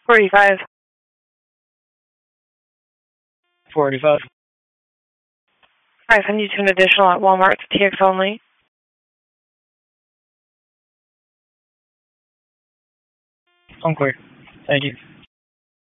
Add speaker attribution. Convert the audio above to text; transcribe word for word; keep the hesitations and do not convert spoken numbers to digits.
Speaker 1: forty-five.
Speaker 2: forty-five.
Speaker 1: I send you to an additional at Walmart. It's T X only.
Speaker 2: I'm clear. Thank you.